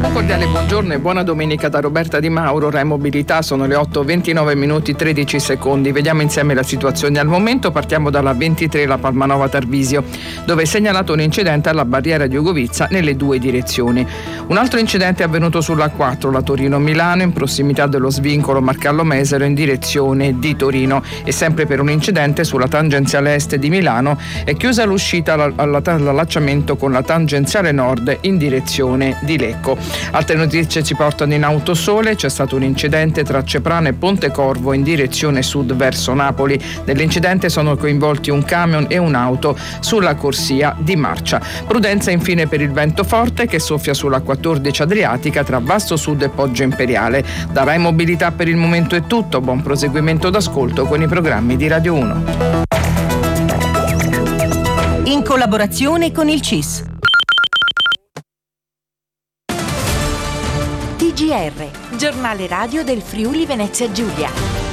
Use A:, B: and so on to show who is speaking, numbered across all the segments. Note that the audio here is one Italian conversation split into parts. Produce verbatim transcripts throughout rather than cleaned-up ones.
A: Un cordiale buongiorno e buona domenica da Roberta Di Mauro. Rai Mobilità, sono le otto e ventinove minuti tredici secondi. Vediamo insieme la situazione al momento. Partiamo dalla ventitré, la Palmanova Tarvisio, dove è segnalato un incidente alla barriera di Ugovizza nelle due direzioni. Un altro incidente è avvenuto sulla quattro, la Torino-Milano, in prossimità dello svincolo Marcallo Mesero in direzione di Torino. E sempre per un incidente sulla tangenziale est di Milano è chiusa l'uscita all'allacciamento con la tangenziale nord in direzione di Lecco. Altre notizie ci portano in Autosole. C'è stato un incidente tra Ceprano e Pontecorvo in direzione sud verso Napoli. Nell'incidente sono coinvolti un camion e un'auto sulla corsia di marcia. Prudenza infine per il vento forte che soffia sulla quattordici Adriatica tra Vasto Sud e Poggio Imperiale. Da Rai Mobilità per il momento è tutto. Buon proseguimento d'ascolto con i programmi di Radio uno.
B: In collaborazione con il C I S. T G R, giornale radio del Friuli Venezia Giulia.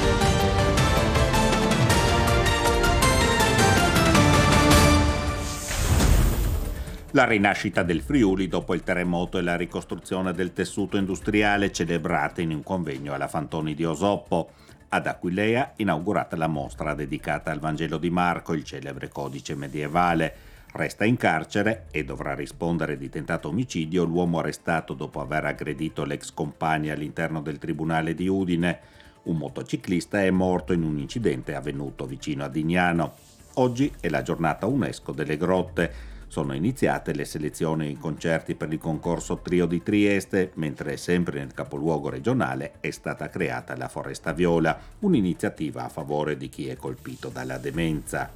C: La rinascita del Friuli dopo il terremoto e la ricostruzione del tessuto industriale celebrate in un convegno alla Fantoni di Osoppo. Ad Aquileia inaugurata la mostra dedicata al Vangelo di Marco, il celebre codice medievale. Resta in carcere e dovrà rispondere di tentato omicidio l'uomo arrestato dopo aver aggredito l'ex compagna all'interno del tribunale di Udine. Un motociclista è morto in un incidente avvenuto vicino a Dignano. Oggi è la giornata UNESCO delle grotte. Sono iniziate le selezioni ai concerti per il concorso Trio di Trieste, mentre sempre nel capoluogo regionale è stata creata la Foresta Viola, un'iniziativa a favore di chi è colpito dalla demenza.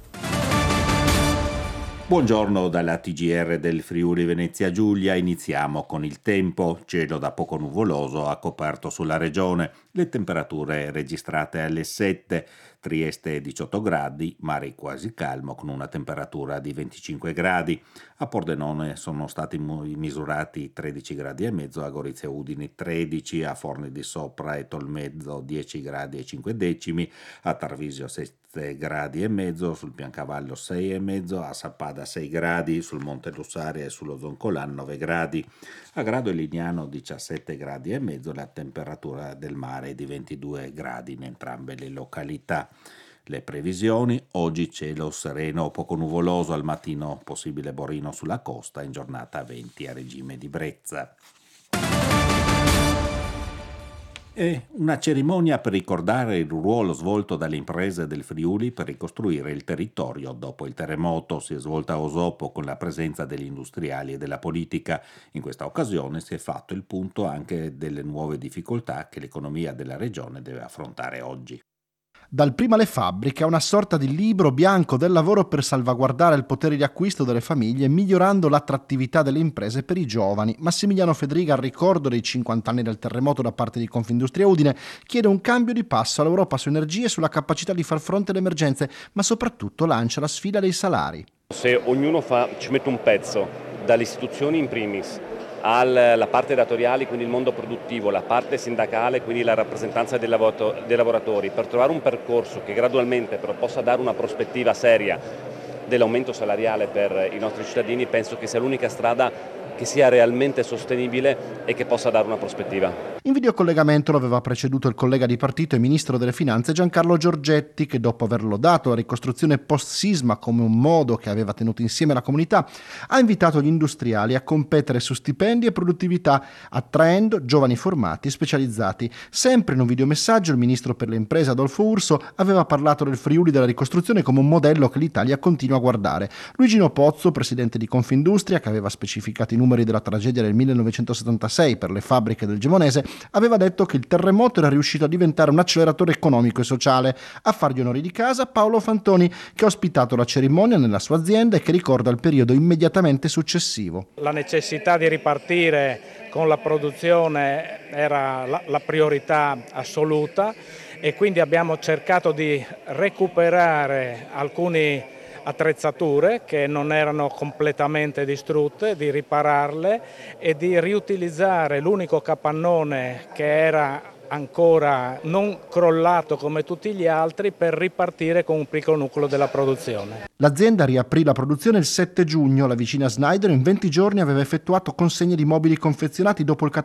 C: Buongiorno dalla T G R del Friuli Venezia Giulia, iniziamo con il tempo. Cielo da poco nuvoloso ha coperto sulla regione, le temperature registrate alle sette, Trieste diciotto gradi, mare quasi calmo con una temperatura di venticinque gradi. A Pordenone sono stati misurati tredici gradi e mezzo, a Gorizia Udine tredici, a Forni di Sopra e Tolmezzo dieci gradi e cinque decimi, a Tarvisio sette gradi e mezzo, sul Piancavallo sei e mezzo, a Sappada sei gradi, sul Monte Lussaria e sullo Zoncolan nove gradi, a Grado e Lignano diciassette gradi e mezzo, la temperatura del mare è di ventidue gradi in entrambe le località. Le previsioni: oggi cielo sereno o poco nuvoloso, al mattino possibile borino sulla costa, in giornata venti a regime di brezza. È una cerimonia per ricordare il ruolo svolto dalle imprese del Friuli per ricostruire il territorio dopo il terremoto. Si è svolta a Osoppo con la presenza degli industriali e della politica. In questa occasione si è fatto il punto anche delle nuove difficoltà che l'economia della regione deve affrontare oggi.
D: Dal prima le fabbriche a una sorta di libro bianco del lavoro per salvaguardare il potere di acquisto delle famiglie, migliorando l'attrattività delle imprese per i giovani. Massimiliano Fedriga, al ricordo dei cinquanta anni del terremoto da parte di Confindustria Udine, chiede un cambio di passo all'Europa su energie e sulla capacità di far fronte alle emergenze, ma soprattutto lancia la sfida dei salari.
E: Se ognuno fa, ci mette un pezzo, dalle istituzioni in primis, alla parte datoriale, quindi il mondo produttivo, la parte sindacale, quindi la rappresentanza dei, lavorato- dei lavoratori, per trovare un percorso che gradualmente però possa dare una prospettiva seria dell'aumento salariale per i nostri cittadini, penso che sia l'unica strada che sia realmente sostenibile e che possa dare una prospettiva.
D: In videocollegamento lo aveva preceduto il collega di partito e ministro delle finanze Giancarlo Giorgetti, che dopo aver lodato la ricostruzione post-sisma come un modo che aveva tenuto insieme la comunità, ha invitato gli industriali a competere su stipendi e produttività, attraendo giovani formati e specializzati. Sempre in un videomessaggio il ministro per le imprese Adolfo Urso aveva parlato del Friuli della ricostruzione come un modello che l'Italia continua a guardare. Luigino Pozzo, presidente di Confindustria, che aveva specificato i numeri della tragedia del millenovecentosettantasei per le fabbriche del Gemonese, aveva detto che il terremoto era riuscito a diventare un acceleratore economico e sociale. A fargli onori di casa Paolo Fantoni, che ha ospitato la cerimonia nella sua azienda e che ricorda il periodo immediatamente successivo.
F: La necessità di ripartire con la produzione era la, la priorità assoluta e quindi abbiamo cercato di recuperare alcuni attrezzature che non erano completamente distrutte, di ripararle e di riutilizzare l'unico capannone che era ancora non crollato come tutti gli altri per ripartire con un piccolo nucleo della produzione.
D: L'azienda riaprì la produzione il sette giugno. La vicina Schneider in venti giorni aveva effettuato consegne di mobili confezionati dopo il